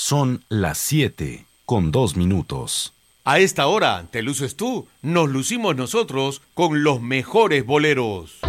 Son las 7:02. A esta hora te luces tú, nos lucimos nosotros con los mejores boleros.